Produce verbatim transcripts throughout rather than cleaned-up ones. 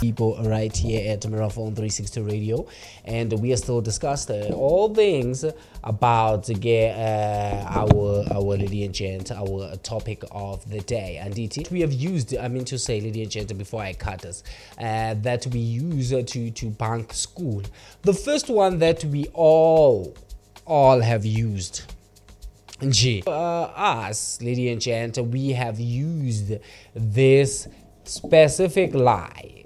people right here at Marathon three sixty Radio, and we are still discussing all things about uh, our our lady and gent, our topic of the day. And it we have used, I mean to say, lady and gent, before I cut us, uh, that we use to to bank school. The first one that we all all have used. G. Uh, us, lady and gent, we have used this specific lie.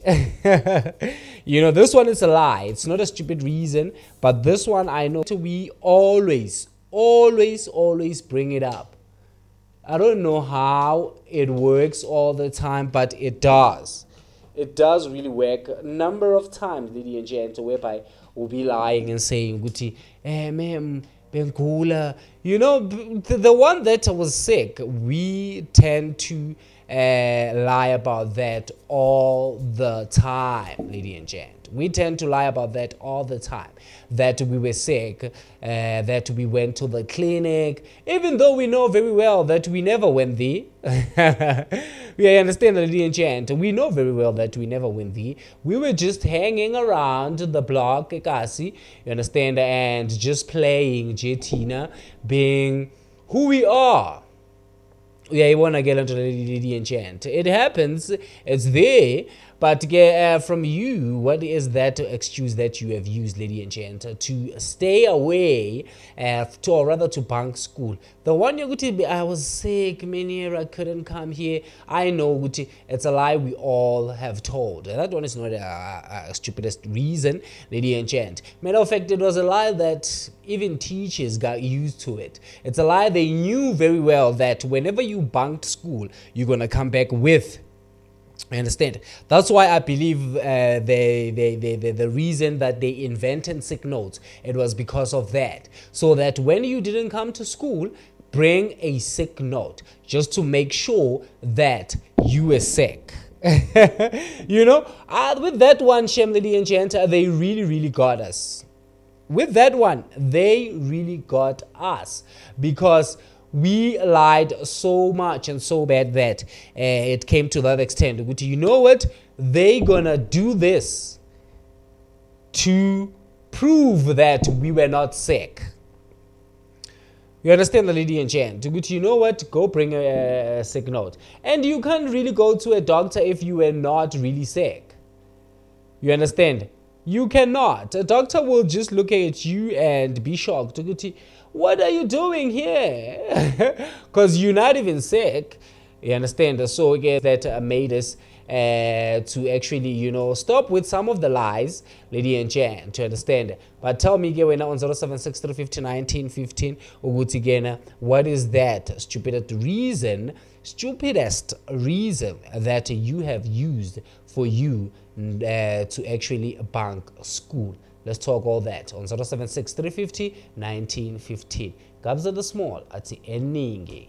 You know, this one is a lie. It's not a stupid reason, but this one I know we always, always, always bring it up. I don't know how it works all the time, but it does. It does really work a number of times, lady and gent, whereby we'll be lying and saying, Guti, eh, ma'am, Bengula. You know, the, the one that was sick, we tend to uh, lie about that all the time, lady and gent. We tend to lie about that all the time. That we were sick, uh, that we went to the clinic, even though we know very well that we never went there. We understand, lady and gent. We know very well that we never went there. We were just hanging around the block, Kasi, you understand, and just playing Jetina, being who we are. Yeah, you wanna get into the lady and gent. It happens, it's there, but uh, from you, what is that excuse that you have used, lady and gent, to stay away, uh, to or rather to bank school? The one you're going to be, I was sick, many I couldn't come here. I know it's a lie we all have told. That one is not a, a stupidest reason, lady and gent. Matter of fact, it was a lie that even teachers got used to it. It's a lie they knew very well that whenever you bunked school, you're gonna come back with. I understand. That's why I believe uh, the, the, the, the, the reason that they invented sick notes, it was because of that. So that when you didn't come to school, bring a sick note just to make sure that you were sick. You know, uh, with that one, Shem, lady and gent, they really, really got us. With that one, they really got us because we lied so much and so bad that uh, it came to that extent. You know what? They gonna do this to prove that we were not sick. You understand, the lady and gent? You know what? Go bring a, a sick note. And you can't really go to a doctor if you were not really sick. You understand? You cannot. A doctor will just look at you and be shocked. What are you doing here? Because you're not even sick. You understand? So again, that made us uh, to actually, you know, stop with some of the lies, lady and gent, to understand. But tell me again on zero seven six three five zero one nine one five, what is that stupidest reason, stupidest reason that you have used for you uh, to actually bank school? Let's talk all that on zero seven six three five zero one nine one five. Gabza the small at the ending.